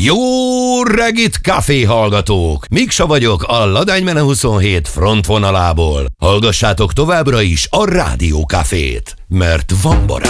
Jó reggit, kávé hallgatók! Miksa vagyok a Ladánymene 27 frontvonalából. Hallgassátok továbbra is a Rádió Cafét, mert van barát.